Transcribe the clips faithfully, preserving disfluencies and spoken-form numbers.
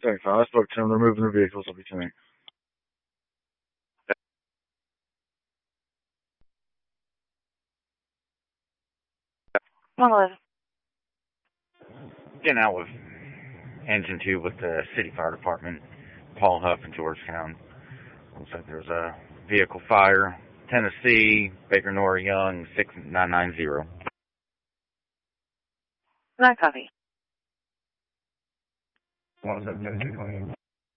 Thanks. I spoke to them. They're moving their vehicles. I'll be tonight. one eleven. Getting out with engine two with the city fire department, Paul Huff in Georgetown. Looks like there's a vehicle fire. Tennessee, Baker Nora Young, six nine nine zero. Nine copy. One seven two twenty.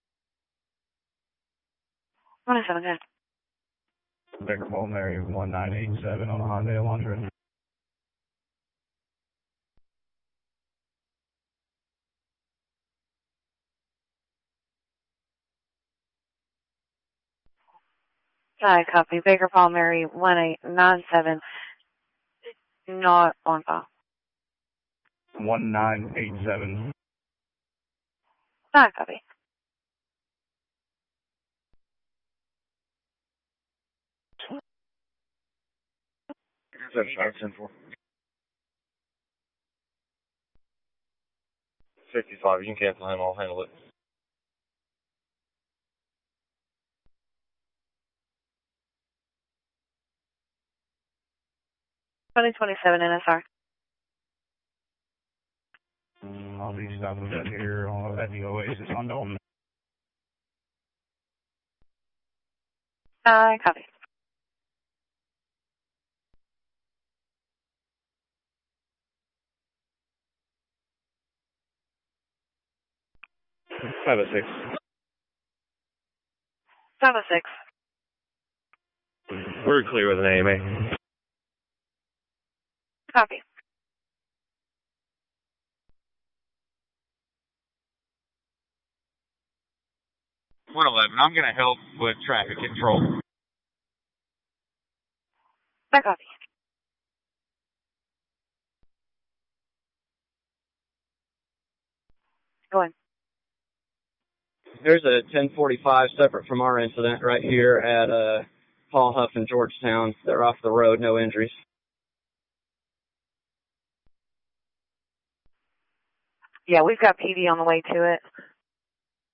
One seven ten. Baker Paul Mary one nine eight seven on a Hyundai Elantra. Nine copy. Baker Paul Mary one eight nine seven. Not on file. One nine eight seven. Nine copy. That's shots in for. fifty-five. You can cancel him. I'll handle it. twenty twenty-seven N S R. Mm, I'll be stopping at here on at the Oasis on Dalton. Nine copy. five oh six. five oh six. We're clear with an A M A. Copy. one eleven, I'm going to help with traffic control. Nine copy. Go in. There's a ten forty-five separate from our incident right here at uh, Paul Huff in Georgetown. They're off the road, no injuries. Yeah, we've got P D on the way to it.